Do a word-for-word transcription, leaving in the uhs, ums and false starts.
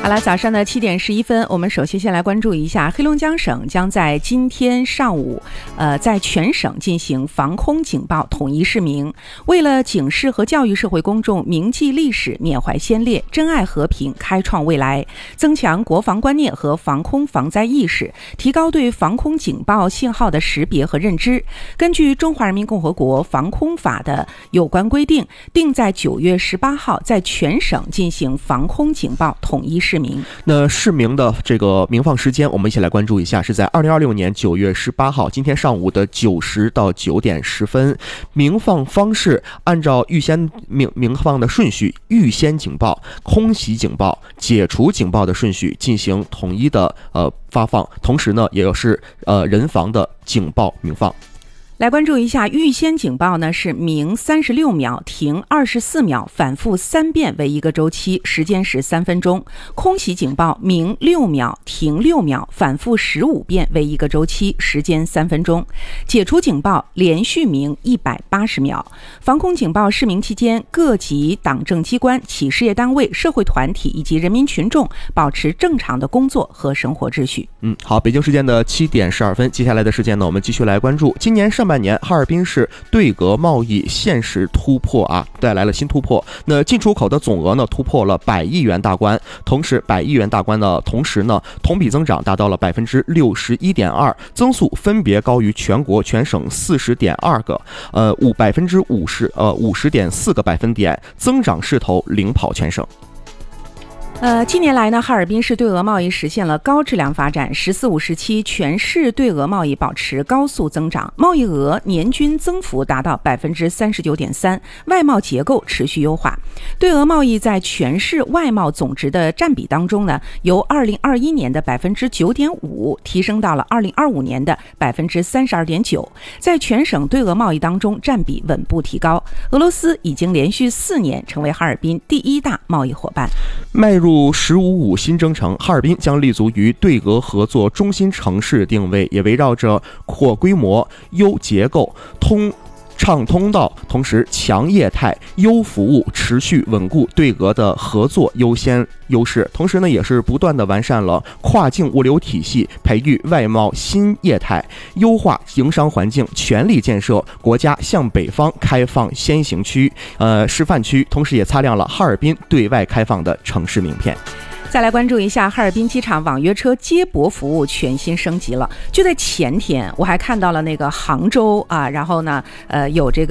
了，早上的七点十一分，我们首先先来关注一下，黑龙江省将在今天上午，呃，在全省进行防空警报统一示明。为了警示和教育社会公众铭记历史、缅怀先烈、珍爱和平、开创未来，增强国防观念和防空防灾意识，提高对防空警报信号的识别和认知。根据《中华人民共和国防空法》的有关规定，定在九月十八号在全省进行防空警报统一示明。 那示明的这个鸣放时间，我们一起来关注一下，是在二零二六年九月十八号，今天上午的九时到九点十分。鸣放方式按照预先鸣鸣放的顺序，预先警报、空袭警报、解除警报的顺序进行统一的呃发放，同时呢，也是呃人防的警报鸣放。 来关注一下，预先警报呢是鸣三十六秒，停二十四秒，反复三遍为一个周期，时间是三分钟。空袭警报鸣六秒，停六秒，反复十五遍为一个周期，时间三分钟。解除警报连续鸣一百八十秒。防空警报示明期间，各级党政机关、企事业单位、社会团体以及人民群众保持正常的工作和生活秩序。 嗯，好，北京时间的七点十二分，接下来的时间呢，我们继续来关注今年上半年哈尔滨市对俄贸易现实突破啊，带来了新突破。那进出口的总额呢突破了百亿元大关，同时百亿元大关的同时呢，同比增长达到了百分之六十一点二，增速分别高于全国全省四十点二个，呃五百分之五十呃五十点四个百分点，增长势头领跑全省。 呃，近年来呢，哈尔滨市对俄贸易实现了高质量发展。“十四五”时期，全市对俄贸易保持高速增长，贸易额年均增幅达到百分之三十九点三，外贸结构持续优化。对俄贸易在全市外贸总值的占比当中呢，由二零二一年的百分之九点五提升到了二零二五年的百分之三十二点九，在全省对俄贸易当中占比稳步提高。俄罗斯已经连续四年成为哈尔滨第一大贸易伙伴。 迈入“十五五”新征程，哈尔滨将立足于对俄合作中心城市定位，也围绕着扩规模、优结构、通畅通道，同时强业态、优服务，持续稳固对俄的合作优先优势。同时呢，也是不断的完善了跨境物流体系，培育外贸新业态，优化营商环境，全力建设国家向北方开放先行区、呃示范区，同时也擦亮了哈尔滨对外开放的城市名片。 再来关注一下，哈尔滨机场网约车接驳服务全新升级了。就在前天，我还看到了那个杭州啊，然后呢，呃，有这个。